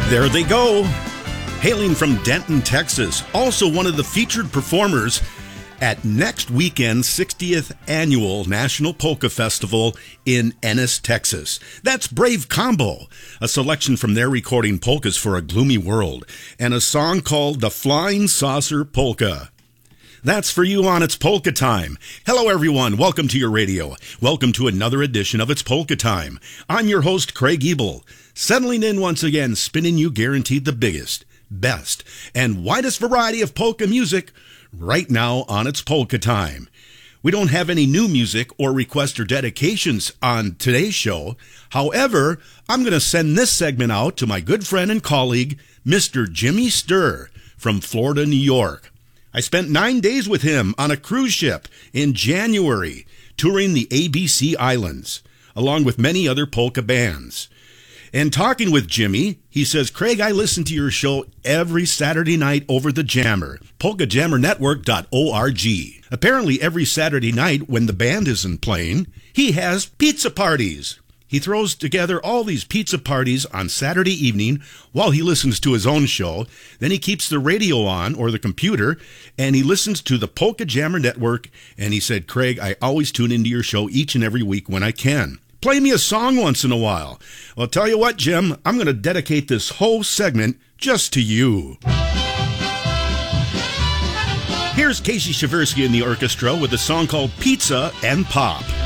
There they go. Hailing from Denton, Texas, also one of the featured performers at next weekend's 60th Annual National Polka Festival in Ennis, Texas. That's Brave Combo, a selection from their recording Polkas for a Gloomy World, and a song called The Flying Saucer Polka. That's for you on It's Polka Time. Hello, everyone. Welcome to your radio. Welcome to another edition of It's Polka Time. I'm your host, Craig Ebel, settling in once again, spinning you guaranteed the biggest, best, and widest variety of polka music right now on It's Polka Time. We don't have any new music or requests or dedications on today's show. However, I'm going to send this segment out to my good friend and colleague, Mr. Jimmy Sturr from Florida, New York. I spent 9 days with him on a cruise ship in January, touring the ABC Islands, along with many other polka bands. And talking with Jimmy, he says, Craig, I listen to your show every Saturday night over the Jammer, polkajammernetwork.org. Apparently every Saturday night when the band isn't playing, he has pizza parties. He throws together all these pizza parties on Saturday evening while he listens to his own show. Then he keeps the radio on or the computer and he listens to the Polka Jammer Network. And he said, Craig, I always tune into your show each and every week when I can. Play me a song once in a while. Well, tell you what, Jim, I'm going to dedicate this whole segment just to you. Here's Casey Shaversky in the orchestra with a song called Pizza and Pop.